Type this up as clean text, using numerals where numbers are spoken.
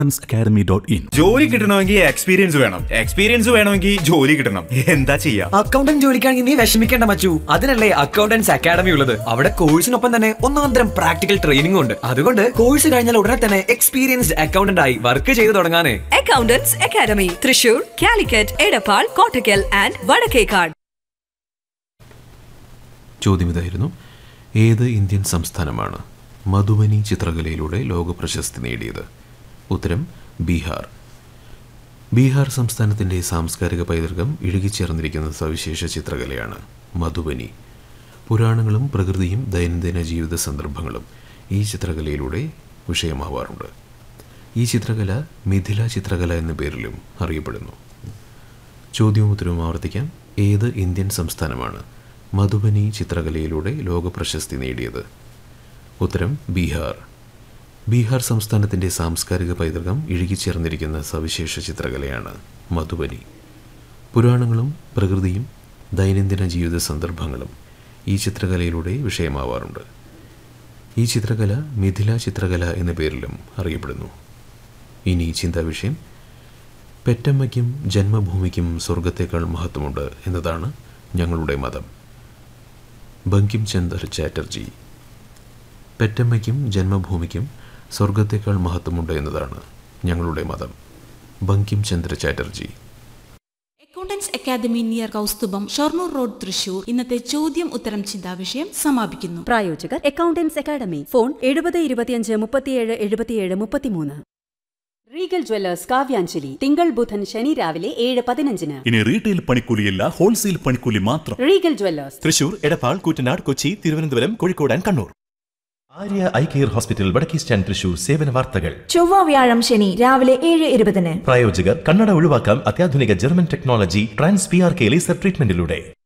academy.in ജോലി കിട്ടണമെങ്കിൽ experience വേണമെങ്കിൽ ജോലി കിട്ടണം. എന്താ ചെയ്യാ? അക്കൗണ്ടന്റ് ജോലിക്കാണെങ്കിൽ നീ വിഷമിക്കേണ്ട മച്ചു. അതിനല്ലേ അക്കൗണ്ടൻസ് അക്കാഡമി ഉള്ളത്. അവിടെ കോഴ്സിനൊപ്പം തന്നെ ഒന്നാന്തരം പ്രാക്ടിക്കൽ ട്രെയിനിംഗ് ഉണ്ട്. അതുകൊണ്ട് കോഴ്സ് കഴിഞ്ഞാൽ ഉടനെ തന്നെ എക്സ്പീരിയൻസ്ഡ് അക്കൗണ്ടന്റ് ആയി വർക്ക് ചെയ്തു തുടങ്ങാനേ. Accountants academy, Thrissur, Calicut, Edappal, Kottakkal and Vadakkekad. ചോദ്യം ഇതായിരുന്നു: ഏത് ഇന്ത്യൻ സംസ്ഥാനമാണ് മധുബനി ചിത്രകലയിലൂടെ ലോക പ്രശസ്തി നേടിയത്? ഉത്തരം ബീഹാർ. ബീഹാർ സംസ്ഥാനത്തിൻ്റെ സാംസ്കാരിക പൈതൃകം ഇഴുകിച്ചേർന്നിരിക്കുന്ന സവിശേഷ ചിത്രകലയാണ് മധുബനി. പുരാണങ്ങളും പ്രകൃതിയും ദൈനംദിന ജീവിത സന്ദർഭങ്ങളും ഈ ചിത്രകലയിലൂടെ വിഷയമാവാറുണ്ട്. ഈ ചിത്രകല മിഥില ചിത്രകല എന്ന പേരിലും അറിയപ്പെടുന്നു. ചോദ്യവും ഉത്തരവും ആവർത്തിക്കാം. ഏത് ഇന്ത്യൻ സംസ്ഥാനമാണ് മധുബനി ചിത്രകലയിലൂടെ ലോക പ്രശസ്തി നേടിയത്? ഉത്തരം ബീഹാർ. ബീഹാർ സംസ്ഥാനത്തിൻ്റെ സാംസ്കാരിക പൈതൃകം ഇഴുകിച്ചേർന്നിരിക്കുന്ന സവിശേഷ ചിത്രകലയാണ് മധുബനി. പുരാണങ്ങളും പ്രകൃതിയും ദൈനംദിന ജീവിത സന്ദർഭങ്ങളും ഈ ചിത്രകലയിലൂടെ വിഷയമാവാറുണ്ട്. ഈ ചിത്രകല മിഥില ചിത്രകല എന്ന പേരിലും അറിയപ്പെടുന്നു. ഇനി ചിന്താവിഷയം: പെറ്റമ്മയ്ക്കും ജന്മഭൂമിക്കും സ്വർഗത്തേക്കാൾ മഹത്വമുണ്ട് എന്നതാണ് ഞങ്ങളുടെ മതം. ബങ്കിം ചന്ദ്ര ചാറ്റർജി. പെറ്റമ്മയ്ക്കും ജന്മഭൂമിക്കും സ്വർഗത്തേക്കാൾ മഹത്വമുണ്ട് എന്നതാണ് ഞങ്ങളുടെ മതം. Bankim Chandra Chatterjee. Accountants academy near Kaustubham, Shoranur road, Thrissur. ഇന്നത്തെ ചോദ്യം ഉത്തരം ചിന്താവിഷയം സമാപിക്കുന്നു. പ്രായോജകർ accountants academy. Phone 7025377733. Regal Jewellers Kavyanjali. തിങ്കൾ ബുധൻ ശനി രാവിലെ 7:15. ഇനി റീറ്റെയിൽ പണിക്കൂലിയല്ല, ഹോൾസെയിൽ പണിക്കൂലി മാത്രം. Regal Jewellers, Thrissur, Edappal, Koottanad, Kochi, Thiruvananthapuram, Kozhikode and Kannur. Arya eye care hospital, വടക്കേ സ്റ്റാൻഡ്, തൃശൂർ. സേവന വാർത്തകൾ ചൊവ്വ, വ്യാഴം, ശനി രാവിലെ 7:20. പ്രായോജകർ കണ്ണട ഒഴിവാക്കാം അത്യാധുനിക German technology trans PRK laser ട്രീറ്റ്മെന്റിലൂടെ.